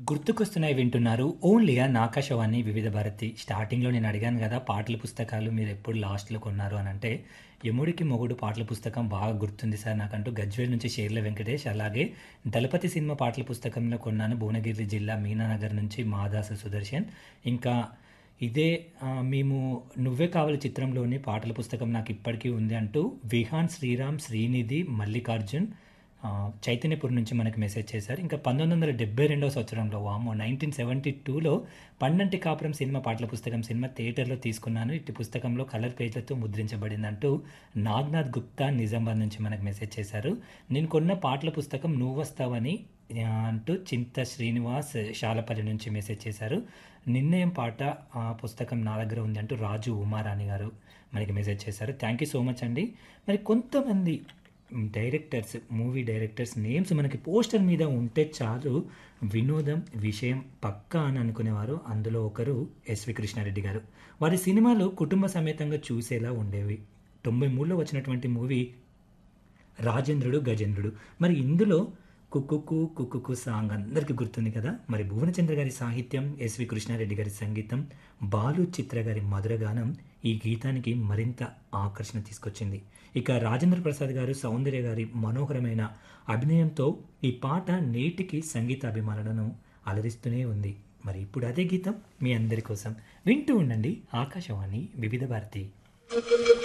గుర్తుకొస్తున్నాయి వింటున్నారు ఓన్లీగా నాకాశవాణి వివిధ భారతి. స్టార్టింగ్‌లో నేను అడిగాను గదా! పాటల పుస్తకాలు మీరెప్పుడు లాస్ట్‌లో కొన్నారు అనంటే, 'యముడికి మొగుడు' పాటల పుస్తకం బాగా గుర్తుంది సార్ నాకంటూ గజ్వేల్ నుంచి షేర్ల వెంకటేష్. అలాగే 'దళపతి' సినిమా పాటల పుస్తకంలో కొన్నాను భువనగిరి జిల్లా మీనానగర్ నుంచి మాదాసు సుదర్శన్. ఇంకా ఇదే మేము 'నువ్వే కావాలి' చిత్రంలోని పాటల పుస్తకం నాకిప్పటికీ ఉంది అంటూ విహాన్ శ్రీరామ్, శ్రీనిధి, మల్లికార్జున్ చైతన్యపురం నుంచి మనకి మెసేజ్ చేశారు. ఇంకా 1972 సంవత్సరంలో వామ్మో! 1972లో 'పండంటి కాపురం' సినిమా పాటల పుస్తకం సినిమా థియేటర్‌లో తీసుకున్నాను. ఇట్టి పుస్తకంలో కలర్ పేజ్‌లతో ముద్రించబడిందంటూ నాగ్‌నాథ్ గుప్తా నిజామాబాద్ నుంచి మనకు మెసేజ్ చేశారు. నేను కొన్న పాటల పుస్తకం 'నువ్వొస్తావని' అంటూ చింత శ్రీనివాస్ శాలపల్లి నుంచి మెసేజ్ చేశారు. 'నిర్ణయం' పాట పుస్తకం నా దగ్గర ఉంది అంటూ రాజు ఉమారాణి గారు మనకి మెసేజ్ చేశారు. థ్యాంక్ యూ సో మచ్ అండి. మరి కొంతమంది డైరెక్టర్స్, మూవీ డైరెక్టర్స్ నేమ్స్ మనకి పోస్టర్ మీద ఉంటే చాలు వినోదం, విషయం పక్కా అని అనుకునేవారు. అందులో ఒకరు ఎస్వి కృష్ణారెడ్డి గారు. వారి సినిమాలు కుటుంబ సమేతంగా చూసేలా ఉండేవి. 93లో వచ్చినటువంటి మూవీ 'రాజేంద్రుడు గజేంద్రుడు'. మరి ఇందులో 'కుక్కుకు కుక్కుకు' సాంగ్ అందరికీ గుర్తుంది కదా! మరి భువనచంద్ర గారి సాహిత్యం, ఎస్వి కృష్ణారెడ్డి గారి సంగీతం, బాలు చిత్ర గారి మధురగానం ఈ గీతానికి మరింత ఆకర్షణ తీసుకొచ్చింది. ఇక రాజేంద్ర ప్రసాద్ గారు, సౌందర్య గారి మనోహరమైన అభినయంతో ఈ పాట నేటికి సంగీత అభిమానులను అలరిస్తూనే ఉంది. మరి ఇప్పుడు అదే గీతం మీ అందరి కోసం వింటూ ఉండండి ఆకాశవాణి వివిధ భారతి.